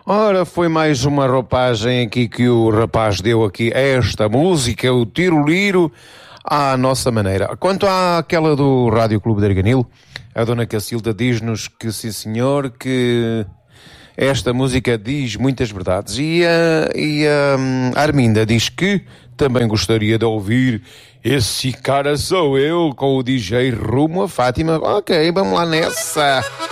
Ora, foi mais uma roupagem aqui que o rapaz deu aqui a esta música, o Tiroliro, à nossa maneira. Quanto àquela do Rádio Clube de Arganil, a dona Cacilda diz-nos que sim senhor, que esta música diz muitas verdades. E a Arminda diz que também gostaria de ouvir Esse Cara Sou Eu, com o DJ Rumo a Fátima. Ok, vamos lá nessa.